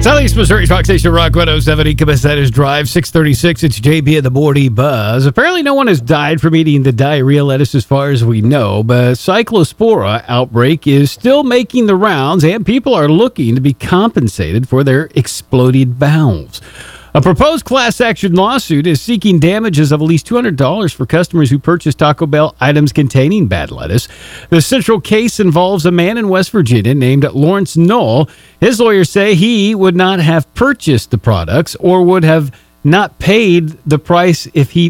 Southeast Missouri's Rock Station, Rock 107, Ecomacetta's Drive, 636. It's JB at the Morty Buzz. Apparently no one has died from eating the diarrhea lettuce as far as we know, but Cyclospora outbreak is still making the rounds, and people are looking to be compensated for their exploded bowels. A proposed class action lawsuit is seeking damages of at least $200 for customers who purchase Taco Bell items containing bad lettuce. The central case involves a man in West Virginia named Lawrence Knoll. His lawyers say he would not have purchased the products or would have not paid the price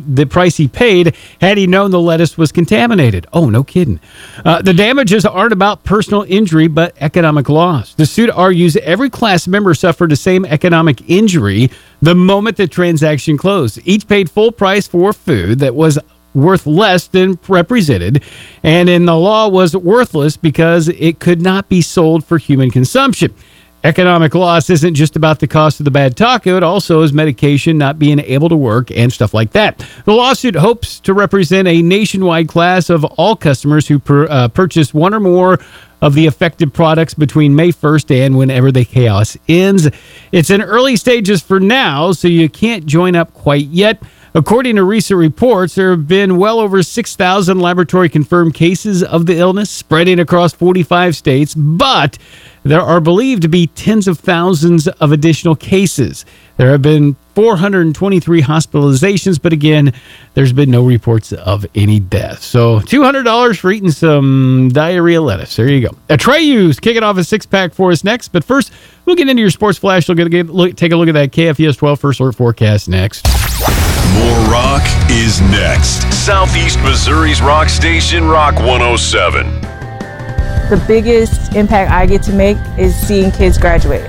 he paid had he known the lettuce was contaminated. Oh, no kidding. The damages aren't about personal injury, but economic loss. The suit argues every class member suffered the same economic injury the moment the transaction closed. Each paid full price for food that was worth less than represented, and in the law was worthless because it could not be sold for human consumption. Economic loss isn't just about the cost of the bad taco. It also is medication not being able to work and stuff like that. The lawsuit hopes to represent a nationwide class of all customers who purchase one or more of the affected products between May 1st and whenever the chaos ends. It's in early stages for now, so you can't join up quite yet. According to recent reports, there have been well over 6,000 laboratory-confirmed cases of the illness spreading across 45 states, but there are believed to be tens of thousands of additional cases. There have been 423 hospitalizations, but again, there's been no reports of any deaths. So $200 for eating some diarrhea lettuce. There you go. Atreyu's kicking off a six-pack for us next, but first, we'll get into your sports flash. We'll take a look at that KFES 12 First Alert forecast next. More rock is next. Southeast Missouri's rock station, Rock 107. The biggest impact I get to make is seeing kids graduate.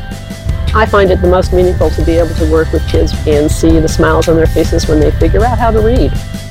I find it the most meaningful to be able to work with kids and see the smiles on their faces when they figure out how to read.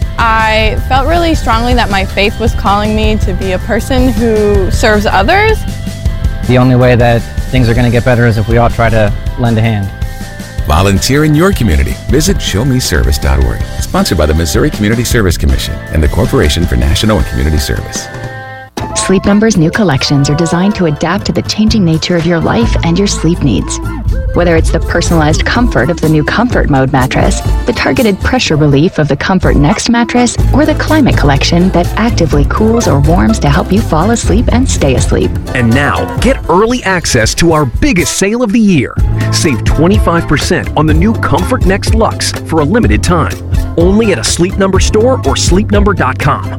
I felt really strongly that my faith was calling me to be a person who serves others. The only way that things are going to get better is if we all try to lend a hand. Volunteer in your community. Visit showmeservice.org. Sponsored by the Missouri Community Service Commission and the Corporation for National and Community Service. Sleep Number's new collections are designed to adapt to the changing nature of your life and your sleep needs. Whether it's the personalized comfort of the new Comfort Mode mattress, the targeted pressure relief of the Comfort Next mattress, or the Climate Collection that actively cools or warms to help you fall asleep and stay asleep. And now, get early access to our biggest sale of the year. Save 25% on the new Comfort Next Luxe for a limited time. Only at a Sleep Number store or sleepnumber.com.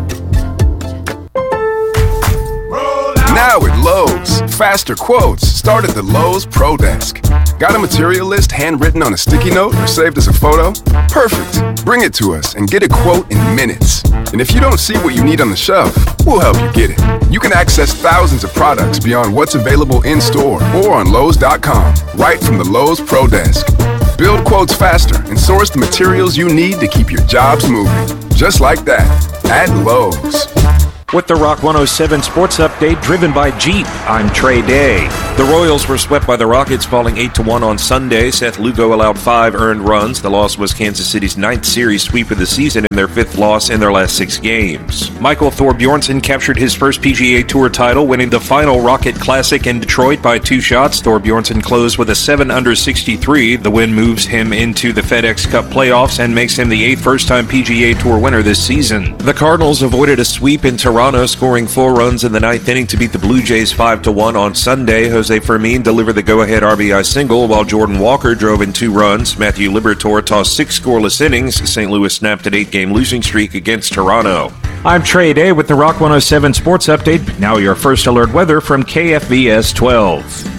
Now at Lowe's, faster quotes start at the Lowe's Pro Desk. Got a material list handwritten on a sticky note or saved as a photo? Perfect. Bring it to us and get a quote in minutes. And if you don't see what you need on the shelf, we'll help you get it. You can access thousands of products beyond what's available in-store or on Lowe's.com, right from the Lowe's Pro Desk. Build quotes faster and source the materials you need to keep your jobs moving. Just like that, at Lowe's. With the Rock 107 Sports Update driven by Jeep, I'm Trey Day. The Royals were swept by the Rockets, falling 8-1 on Sunday. Seth Lugo allowed 5 earned runs. The loss was Kansas City's 9th series sweep of the season and their 5th loss in their last 6 games. Michael Thorbjornsen captured his first PGA Tour title, winning the final Rocket Classic in Detroit by 2 shots. Thorbjornsen closed with a 7 under 63. The win moves him into the FedEx Cup playoffs and makes him the 8th first-time PGA Tour winner this season. The Cardinals avoided a sweep in Toronto, scoring 4 runs in the 9th inning to beat the Blue Jays 5-1 on Sunday. Jose Fermin delivered the go-ahead RBI single, while Jordan Walker drove in 2 runs. Matthew Liberatore tossed 6 scoreless innings. St. Louis snapped an 8-game losing streak against Toronto. I'm Trey Day with the Rock 107 Sports Update. Now your first alert weather from KFVS 12.